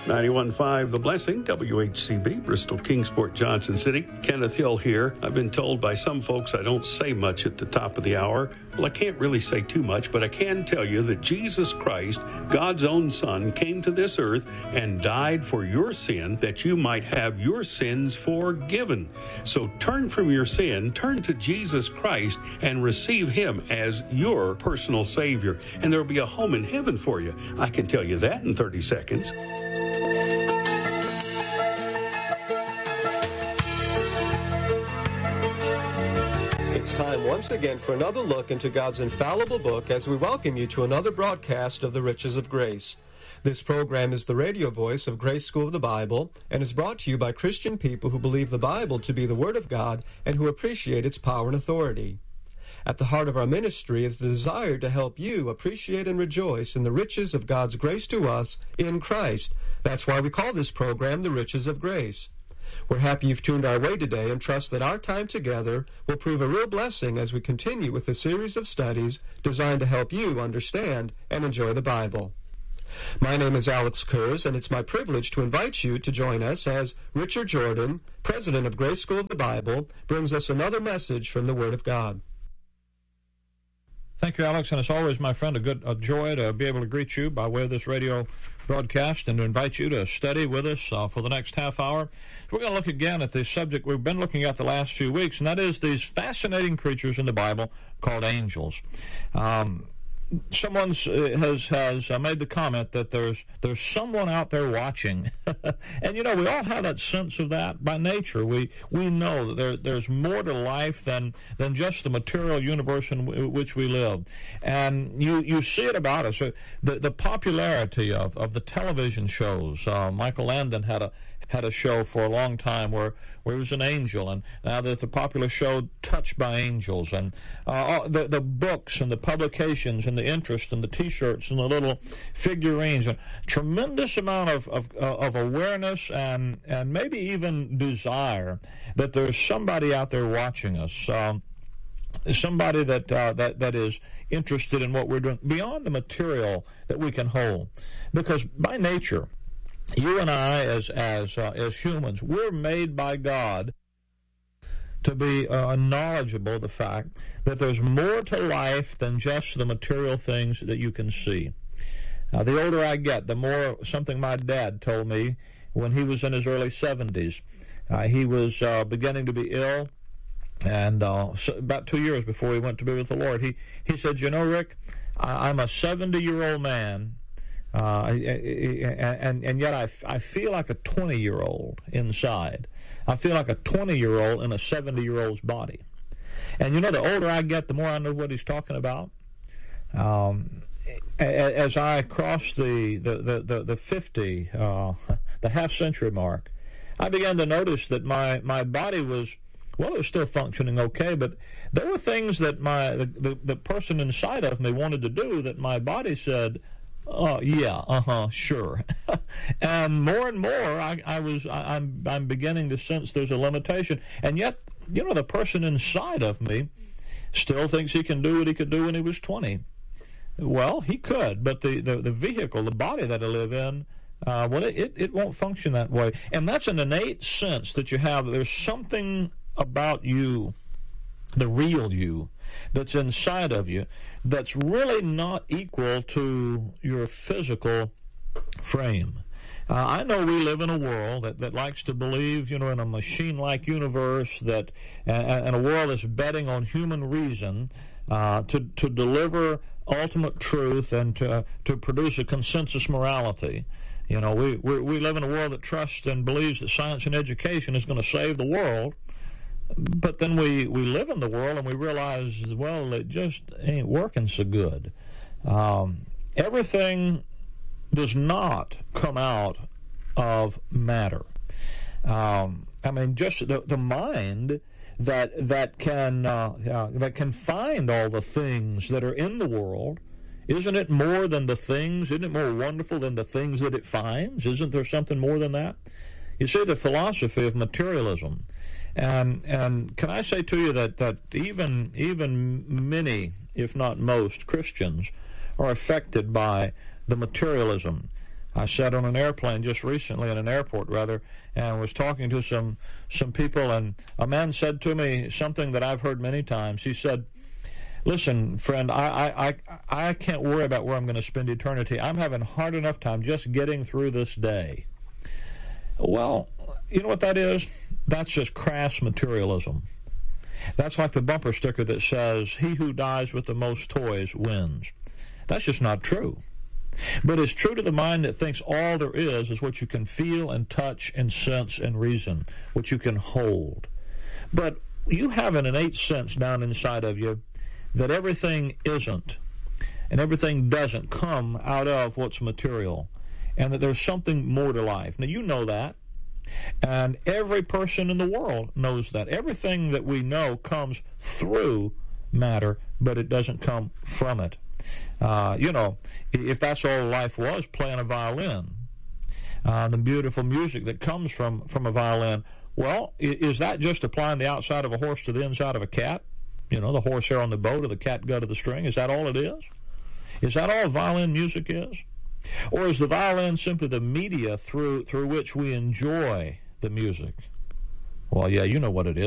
91.5 The Blessing, WHCB, Bristol, Kingsport, Johnson City. Kenneth Hill here. I've been told by some folks I don't say much at the top of the hour. Well, I can't really say too much, but I can tell you that Jesus Christ, God's own Son, came to this earth and died for your sin that you might have your sins forgiven. So turn from your sin, turn to Jesus Christ, and receive Him as your personal Savior. And there will be a home in heaven for you. I can tell you that in 30 seconds. It's time once again for another look into God's infallible book as we welcome you to another broadcast of The Riches of Grace. This program is the radio voice of Grace School of the Bible and is brought to you by Christian people who believe the Bible to be the Word of God and who appreciate its power and authority. At the heart of our ministry is the desire to help you appreciate and rejoice in the riches of God's grace to us in Christ. That's why we call this program The Riches of Grace. We're happy you've tuned our way today and trust that our time together will prove a real blessing as we continue with a series of studies designed to help you understand and enjoy the Bible. My name is Alex Kurz, and it's my privilege to invite you to join us as Richard Jordan, president of Grace School of the Bible, brings us another message from the Word of God. Thank you, Alex, and it's always, my friend, a joy to be able to greet you by way of this radio broadcast and to invite you to study with us for the next half hour. We're going to look again at the subject we've been looking at the last few weeks, and that is these fascinating creatures in the Bible called angels. Someone has made the comment that there's someone out there watching, and we all have that sense of that by nature. We know that there's more to life than just the material universe in which we live, and you see it about us. The popularity of the television shows. Michael Landon had a show for a long time where he was an angel, and now there's the popular show Touched by Angels, and the books and the publications and the interest and the T-shirts and the little figurines, a tremendous amount of awareness and maybe even desire that there's somebody out there watching us, somebody that is interested in what we're doing beyond the material that we can hold, because by nature, you and I, as humans, we're made by God to be knowledgeable of the fact that there's more to life than just the material things that you can see. The older I get, the more something my dad told me when he was in his early 70s. He was beginning to be ill, and so about 2 years before he went to be with the Lord, he said, Rick, I'm a 70-year-old man, and yet I feel like a 20-year-old inside. I feel like a 20-year-old in a 70-year-old's body. And the older I get, the more I know what he's talking about. As I crossed the 50, the half-century mark, I began to notice that my body was, it was still functioning okay, but there were things that the person inside of me wanted to do that my body said, sure. And more, I'm beginning to sense there's a limitation. And yet, the person inside of me still thinks he can do what he could do when he was 20. Well, he could, but the vehicle, the body that I live in, it won't function that way. And that's an innate sense that you have. There's something about you, the real you, that's inside of you, that's really not equal to your physical frame. I know we live in a world that likes to believe, in a machine-like universe, and a world that's betting on human reason to deliver ultimate truth and to produce a consensus morality. We live in a world that trusts and believes that science and education is going to save the world. But then we live in the world and we realize, it just ain't working so good. Everything does not come out of matter. Just the mind that can find all the things that are in the world. Isn't it more than the things? Isn't it more wonderful than the things that it finds? Isn't there something more than that? You see, the philosophy of materialism. And can I say to you that even many, if not most, Christians are affected by the materialism. I sat on an airplane just recently, in an airport rather, and was talking to some people, and a man said to me something that I've heard many times. He said, "Listen, friend, I can't worry about where I'm going to spend eternity. I'm having a hard enough time just getting through this day." Well, you know what that is? That's just crass materialism. That's like the bumper sticker that says, "He who dies with the most toys wins." That's just not true. But it's true to the mind that thinks all there is what you can feel and touch and sense and reason, what you can hold. But you have an innate sense down inside of you that everything isn't and everything doesn't come out of what's material, and that there's something more to life. Now, you know that, and every person in the world knows that. Everything that we know comes through matter, but it doesn't come from it. If that's all life was, playing a violin, the beautiful music that comes from a violin, well, is that just applying the outside of a horse to the inside of a cat? You know, the horsehair on the bow to the catgut of the string. Is that all it is? Is that all violin music is? Or is the violin simply the media through which we enjoy the music? Well, yeah, you know what it is.